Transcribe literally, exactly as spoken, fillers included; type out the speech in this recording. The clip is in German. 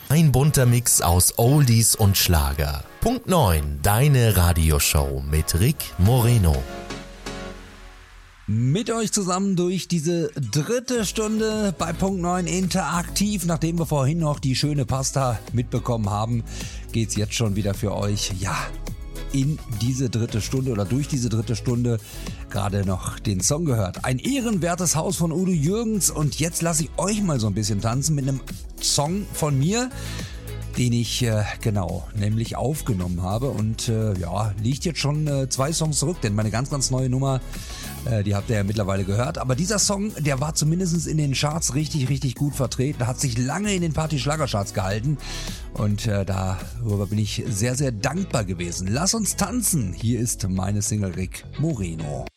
Ein bunter Mix aus Oldies und Schlager. Punkt neun, deine Radioshow mit Rick Moreno. Mit euch zusammen durch diese dritte Stunde bei Punkt neun interaktiv. Nachdem wir vorhin noch die schöne Pasta mitbekommen haben, geht's jetzt schon wieder für euch, ja, in diese dritte Stunde oder durch diese dritte Stunde. Gerade noch den Song gehört. Ein ehrenwertes Haus von Udo Jürgens. Und jetzt lasse ich euch mal so ein bisschen tanzen mit einem Song von mir, den ich, äh, genau, nämlich aufgenommen habe. Und äh, ja, liegt jetzt schon äh, zwei Songs zurück, denn meine ganz, ganz neue Nummer, äh, die habt ihr ja mittlerweile gehört. Aber dieser Song, der war zumindest in den Charts richtig, richtig gut vertreten. Hat sich lange in den Party-Schlagercharts gehalten. Und äh, darüber bin ich sehr, sehr dankbar gewesen. Lass uns tanzen. Hier ist meine Single Rick Moreno.